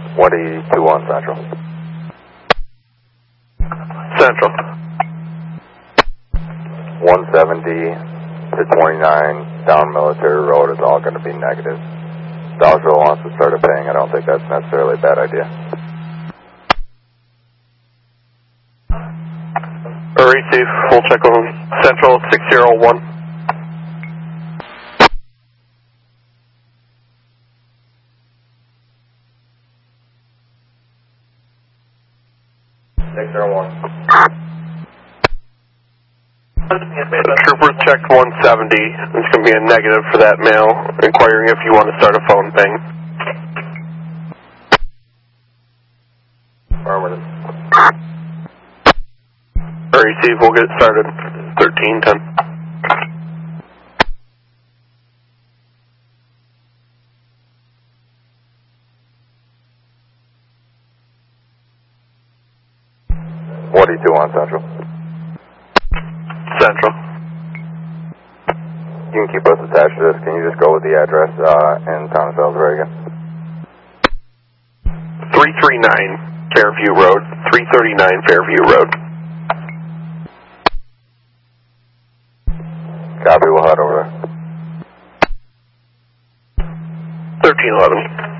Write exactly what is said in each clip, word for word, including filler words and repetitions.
one eighty-two one Central. Central. one seventy to twenty-nine down Military Road is all going to be negative. Dodgeville wants to start a ping. I don't think that's necessarily a bad idea. Receive, full check on Central six zero one. six zero one. Trooper checked one seventy. It's going to be a negative for that mail, inquiring if you want to start a phone ping. Affirmative. Receive, we'll get started. thirteen ten. one eighty-two on Central. Central. You can keep us attached to this. Can you just go with the address uh, in town of Salisbury again? three thirty-nine Fairview Road. three thirty-nine Fairview Road. Copy, we'll head over there. thirteen eleven.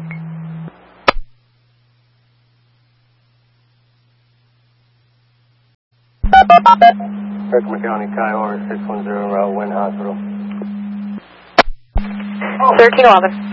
Richmond County, Kiowa, six one zero, Route Wynn Hospital. thirteen eleven.